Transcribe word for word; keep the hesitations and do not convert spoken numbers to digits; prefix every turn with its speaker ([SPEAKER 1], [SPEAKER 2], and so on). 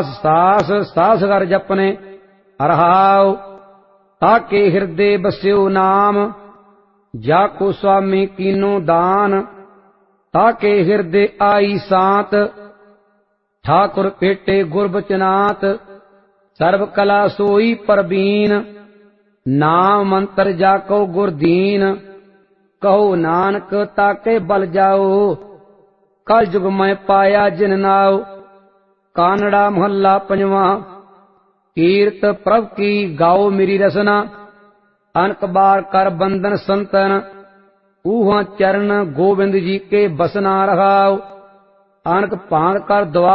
[SPEAKER 1] सास सास सास घर जपने रहाओ। ताके हृदय बस्यो नाम जाको स्वामी कीनो दान। ताके हृदय आई सांत ठाकुर पेटे गुरबचनात। सर्व कला सोई परबीन नाम मंत्र जाको गुरदीन। कहो नानक ताके बल जाओ कल जुग में पाया जिन नाओ। कानड़ा मोहल्ला पंजवा। कीर्त प्रभ की गाओ मेरी रसना। अनक बार कर बंदन संतन ऊहा चरण गोविंद जी के बसना रहाओ। अनक भांत कर द्वार